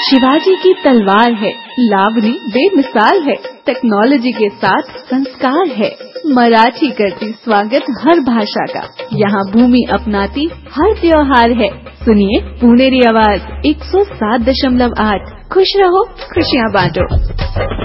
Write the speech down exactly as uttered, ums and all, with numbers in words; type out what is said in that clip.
शिवाजी की तलवार है, लावणी बेमिसाल है, टेक्नोलॉजी के साथ संस्कार है। मराठी करती स्वागत हर भाषा का, यहाँ भूमि अपनाती हर त्योहार है। सुनिए पुणेरी आवाज एक सौ सात दशमलव आठ। खुश रहो, खुशियाँ बांटो।